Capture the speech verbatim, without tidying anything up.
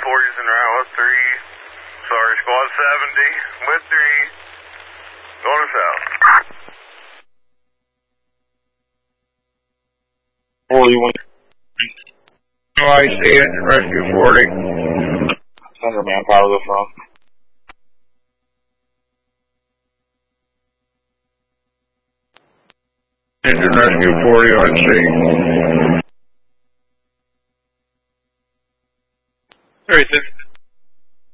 forties en route with three. Sorry, squad seventy with three. Going south. forty-one. Oh, I see it. Rescue forty. Center manpower go from. Engine rescue forty on scene. Alright, then